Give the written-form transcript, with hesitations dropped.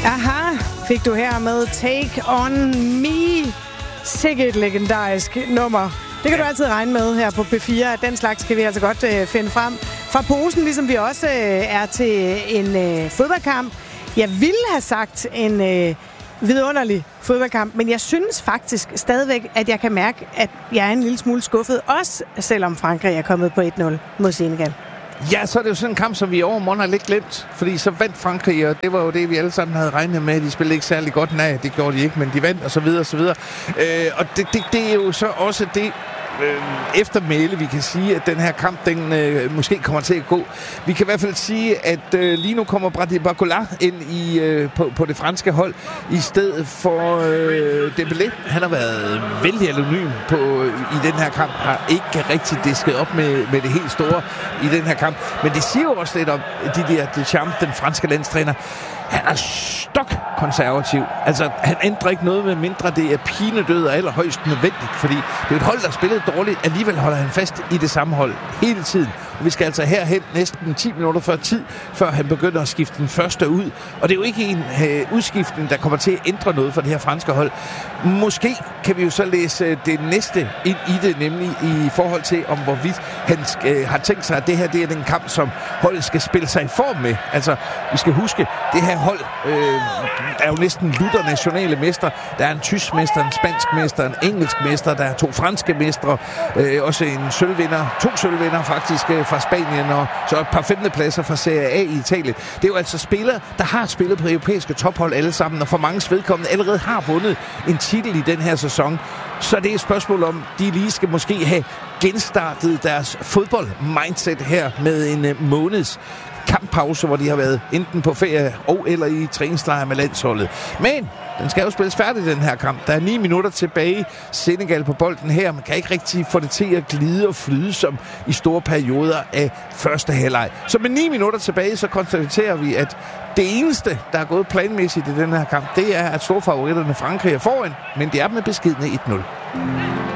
Aha, fik du her med Take On Me. Sikkert et legendarisk nummer. Det kan du altid regne med her på P4, at den slags kan vi altså godt finde frem fra posen, ligesom vi også er til en fodboldkamp. Jeg ville have sagt en vidunderlig fodboldkamp, men jeg synes faktisk stadigvæk, at jeg kan mærke, at jeg er en lille smule skuffet, også selvom Frankrig er kommet på 1-0 mod Senegal. Ja, så er det jo sådan en kamp, som vi over morgen har lidt glemt, fordi så vandt Frankrig, og det var jo det, vi alle sammen havde regnet med. De spillede ikke særlig godt, nej, det gjorde de ikke, men de vandt, og så videre, og så videre. Og det er jo så også det eftermæle, vi kan sige, at den her kamp, den måske kommer til at gå. Vi kan i hvert fald sige, at lige nu kommer Brady Barcola ind på det franske hold, i stedet for Dembélé. Han har været vældig anonym i den her kamp, har ikke rigtig disket op med det helt store i den her kamp. Men det siger jo også lidt om Deschamps, den franske landstræner. Han er konservativ. Altså, han ændrer ikke noget med mindre. Det er pinedød og allerhøjst nødvendigt, fordi det er et hold, der spillede dårligt. Alligevel holder han fast i det samme hold hele tiden. Og vi skal altså herhen næsten 10 minutter før tid, før han begynder at skifte den første ud. Og det er jo ikke en udskiftning, der kommer til at ændre noget for det her franske hold. Måske kan vi jo så læse det næste ind i det, nemlig i forhold til, om hvorvidt han har tænkt sig, at det her det er den kamp, som holdet skal spille sig i form med. Altså, vi skal huske, det her hold er jo næsten lutter nationale mester. Der er en tysk mester, en spansk mester, en engelsk mester, der er 2 franske mestre, også en sølvvinder, 2 sølvvinder faktisk fra Spanien, og så et par 5. pladser fra Serie A i Italien. Det er jo altså spillere, der har spillet på europæiske tophold alle sammen, og for mange vedkommende allerede har vundet en titel i den her sæson. Så det er et spørgsmål om, de lige skal måske have genstartet deres fodbold-mindset her med en måneds kamppause, hvor de har været enten på ferie eller i træningslejr med landsholdet. Men den skal jo spilles færdig, den her kamp. Der er 9 minutter tilbage. Senegal på bolden her. Man kan ikke rigtig få det til at glide og flyde som i store perioder af første halvleg. Så med 9 minutter tilbage, så konstaterer vi, at det eneste, der er gået planmæssigt i den her kamp, det er, at storfavoritterne Frankrig er foran, men det er med beskedne 1-0.